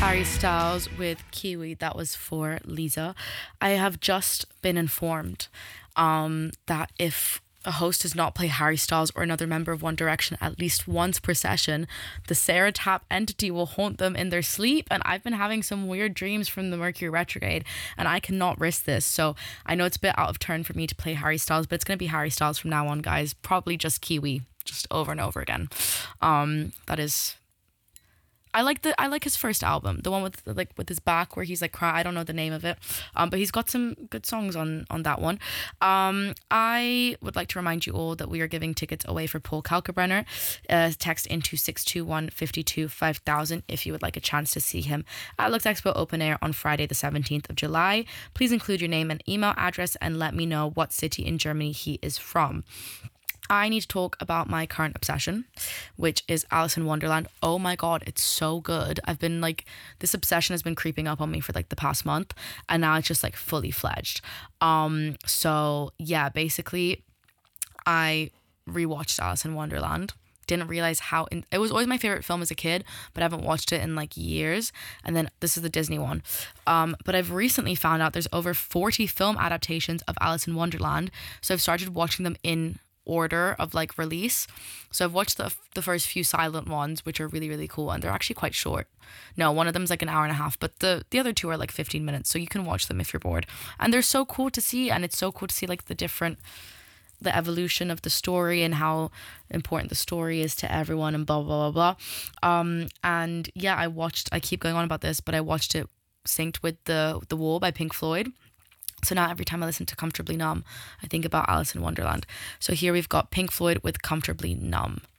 Harry Styles with Kiwi. That was for Lisa. I have just been informed that if a host does not play Harry Styles or another member of One Direction at least once per session, the Sarah Tap entity will haunt them in their sleep. And I've been having some weird dreams from the Mercury retrograde, and I cannot risk this. So I know it's a bit out of turn for me to play Harry Styles, but it's going to be Harry Styles from now on, guys. Probably just Kiwi, just over and over again. That is... I like his first album, the one with his back where he's like cry. I don't know the name of it, but he's got some good songs on that one. I would like to remind you all that we are giving tickets away for Paul Kalkbrenner. Text into 621-52-5000 if you would like a chance to see him at Lux Expo Open Air on Friday the 17th of July. Please include your name and email address and let me know what city in Germany he is from. I need to talk about my current obsession, which is Alice in Wonderland. Oh my God, it's so good. I've been like, this obsession has been creeping up on me for like the past month, and now it's just like fully fledged. So yeah, basically I rewatched Alice in Wonderland. Didn't realize how it was always my favorite film as a kid, but I haven't watched it in like years. And then this is the Disney one. But I've recently found out there's over 40 film adaptations of Alice in Wonderland. So I've started watching them in order of like release. So I've watched the first few silent ones, which are really, really cool, and they're actually quite short. No, one of them's like an hour and a half, but the other two are like 15 minutes, so you can watch them if you're bored. And they're so cool to see, and it's so cool to see like the evolution of the story and how important the story is to everyone and blah blah blah blah. And yeah, I keep going on about this, but I watched it synced with the Wall by Pink Floyd. So now every time I listen to Comfortably Numb, I think about Alice in Wonderland. So here we've got Pink Floyd with Comfortably Numb.